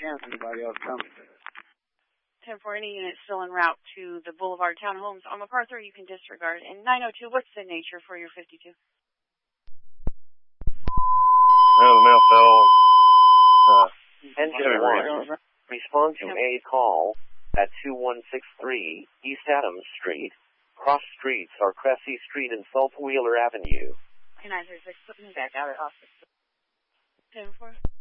chance anybody else comes to it. 10-4, any unit still en route to the Boulevard Townhomes on MacArthur, you can disregard. And 902, what's the nature for your 52? Engine 1, respond to a call at 2163 East Adams Street. Cross streets are Cressy Street and South Wheeler Avenue. 936, put me back out at office. 10-4.